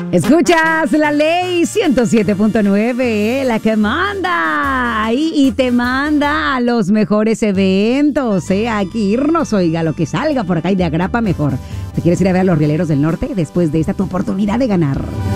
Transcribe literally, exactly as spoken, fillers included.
Escuchas la ley ciento siete punto nueve, la que manda ahí y te manda a los mejores eventos, ¿eh? Hay que irnos, oiga, lo que salga por acá y de agrapa mejor. ¿Te quieres ir a ver a los Rieleros del Norte? Después de esta tu oportunidad de ganar.